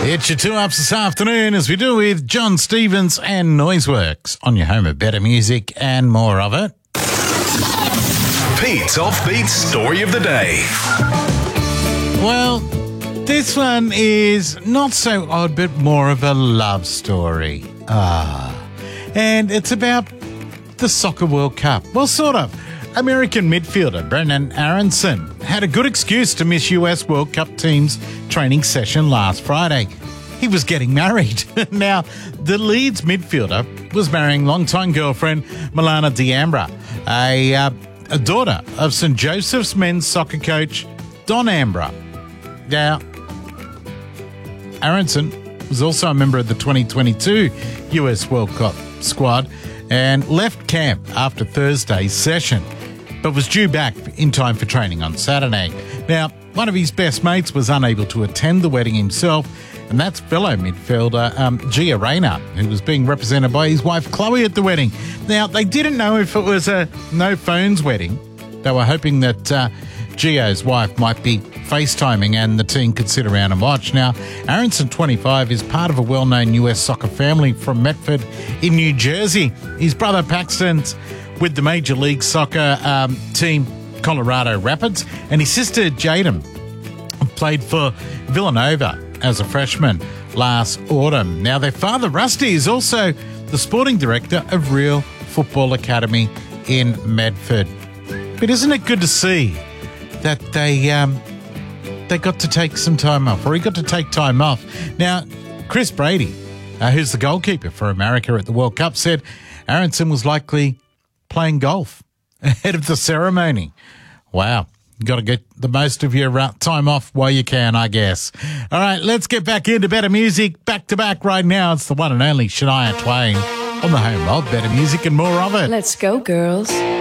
It's your 2-Ups this afternoon as we do with John Stevens and Noiseworks on your home of better music and more of it. Pete's Offbeat Story of the Day. Well, this one is not so odd, but more of a love story. And it's about the Soccer World Cup. Well, sort of. American midfielder Brenden Aaronson had a good excuse to miss US World Cup team's training session last Friday. He was getting married. Now, the Leeds midfielder was marrying longtime girlfriend Milana D'Ambra, a daughter of St Joseph's men's soccer coach Don Ambra. Now, Aaronson was also a member of the 2022 US World Cup squad and left camp after Thursday's session, but was due back in time for training on Saturday. Now, one of his best mates was unable to attend the wedding himself, and that's fellow midfielder Gio Reyna, who was being represented by his wife Chloe at the wedding. Now, they didn't know if it was a no-phones wedding. They were hoping that Gio's wife might be FaceTiming and the team could sit around and watch. Now, Aaronson, 25, is part of a well-known US soccer family from Medford in New Jersey. His brother Paxton's with the Major League Soccer team Colorado Rapids, and his sister Jaden played for Villanova as a freshman last autumn. Now, their father Rusty is also the sporting director of Real Football Academy in Medford. But isn't it good to see that they got to take some time off, or he got to take time off? Now, Chris Brady, who's the goalkeeper for America at the World Cup, said Aaronson was likely playing golf ahead of the ceremony. Wow. You got to get the most of your time off while you can, I guess. All right, let's get back into better music. Back to back right now. It's the one and only Shania Twain on the home of better music and more of it. Let's go, girls.